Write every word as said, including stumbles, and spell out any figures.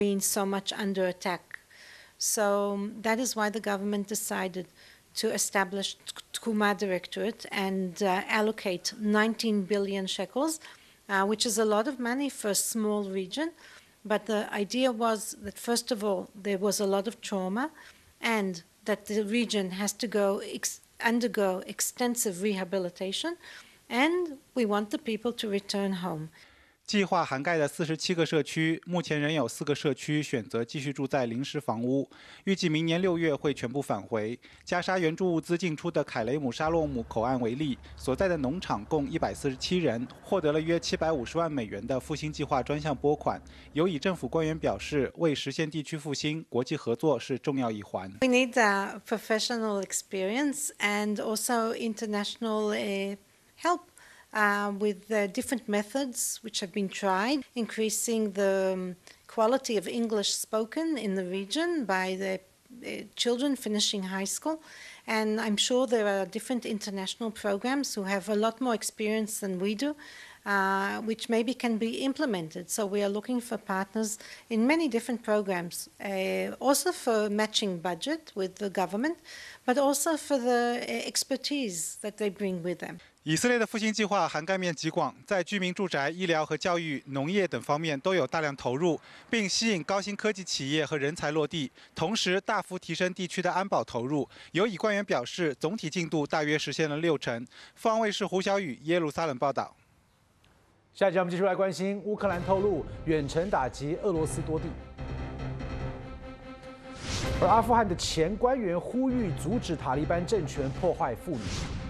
been so much under attack. So that is why the government decided to establish Tkuma Directorate and uh, allocate nineteen billion shekels, uh, which is a lot of money for a small region. But the idea was that, first of all, there was a lot of trauma, and that the region has to go ex undergo extensive rehabilitation, and we want the people to return home. 计划涵盖的四十七个社区，目前仍有四个社区选择继续住在临时房屋，预计明年六月会全部返回。加沙援助物资进出的凯雷姆沙洛姆口岸为例，所在的农场共一百四十七人，获得了约七百五十万美元的复兴计划专项拨款。有以政府官员表示，为实现地区复兴，国际合作是重要一环。 We need uh, professional experience and also international uh, help. Uh, with uh, different methods which have been tried, increasing the um, quality of English spoken in the region by the uh, children finishing high school. And I'm sure there are different international programs who have a lot more experience than we do, uh, which maybe can be implemented. So we are looking for partners in many different programs, uh, also for matching budget with the government, but also for the uh, expertise that they bring with them. 以色列的复兴计划涵盖面极广，在居民住宅、医疗和教育、农业等方面都有大量投入，并吸引高新科技企业和人才落地，同时大幅提升地区的安保投入。有以官员表示，总体进度大约实现了六成。凤凰卫视胡小雨耶路撒冷报道。 下一集我们继续来关心乌克兰透露远程打击俄罗斯多地，而阿富汗的前官员呼吁阻止塔利班政权破坏妇女。